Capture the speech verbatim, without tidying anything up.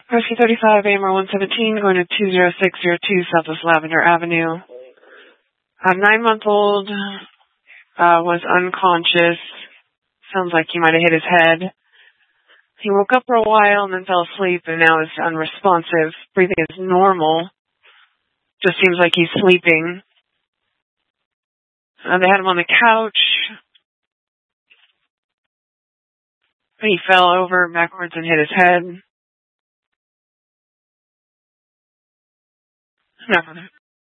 Rescue thirty-five, A M R one seventeen, going to two zero six zero two Southwest Lavender Avenue. A nine-month-old uh, was unconscious. Sounds like he might have hit his head. He woke up for a while and then fell asleep and now is unresponsive. Breathing is normal. Just seems like he's sleeping. Uh, they had him on the couch. He fell over backwards and hit his head. No,